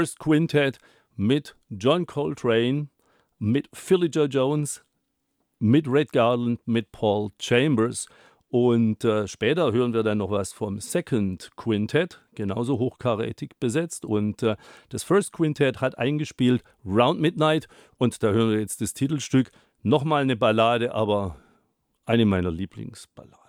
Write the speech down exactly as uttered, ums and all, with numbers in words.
First Quintet mit John Coltrane, mit Philly Joe Jones, mit Red Garland, mit Paul Chambers. Und äh, später hören wir dann noch was vom Second Quintet, genauso hochkarätig besetzt. Und äh, das First Quintet hat eingespielt Round Midnight. Und da hören wir jetzt das Titelstück. Nochmal eine Ballade, aber eine meiner Lieblingsballaden.